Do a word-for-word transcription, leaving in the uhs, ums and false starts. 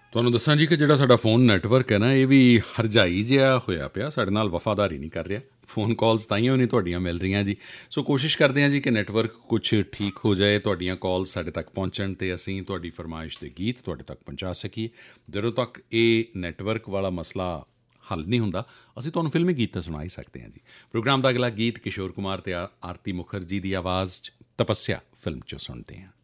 ਤੁਹਾਨੂੰ ਦੱਸਾਂ ਜੀ ਕਿ ਜਿਹੜਾ ਸਾਡਾ ਫੋਨ ਨੈਟਵਰਕ ਹੈ ਨਾ, ਇਹ ਵੀ ਹਰਜਾਈ ਜਿਹਾ ਹੋਇਆ ਪਿਆ, ਸਾਡੇ ਨਾਲ ਵਫਾਦਾਰੀ ਨਹੀਂ ਕਰ ਰਿਹਾ। ਫੋਨ ਕਾਲਸ ਤਾਈਓ ਨਹੀਂ ਤੁਹਾਡੀਆਂ ਮਿਲ ਰਹੀਆਂ ਜੀ। ਸੋ ਕੋਸ਼ਿਸ਼ ਕਰਦੇ ਹਾਂ ਜੀ ਕਿ ਨੈਟਵਰਕ ਕੁਛ ਠੀਕ ਹੋ ਜਾਏ, ਤੁਹਾਡੀਆਂ ਕਾਲਸ ਸਾਡੇ ਤੱਕ ਪਹੁੰਚਣ ਅਤੇ ਅਸੀਂ ਤੁਹਾਡੀ ਫਰਮਾਇਸ਼ ਦੇ ਗੀਤ ਤੁਹਾਡੇ ਤੱਕ ਪਹੁੰਚਾ ਸਕੀਏ। ਜਦੋਂ ਤੱਕ ਇਹ ਨੈਟਵਰਕ ਵਾਲਾ ਮਸਲਾ ਹੱਲ ਨਹੀਂ ਹੁੰਦਾ, ਅਸੀਂ ਤੁਹਾਨੂੰ ਫਿਲਮੀ ਗੀਤ ਤਾਂ ਸੁਣਾ ਹੀ ਸਕਦੇ ਹਾਂ ਜੀ। ਪ੍ਰੋਗਰਾਮ ਦਾ ਅਗਲਾ ਗੀਤ ਕਿਸ਼ੋਰ ਕੁਮਾਰ ਅਤੇ ਆਰਤੀ ਮੁਖਰਜੀ ਦੀ ਆਵਾਜ਼ 'ਚ ਤਪੱਸਿਆ ਫਿਲਮ 'ਚੋਂ ਸੁਣਦੇ ਹਾਂ।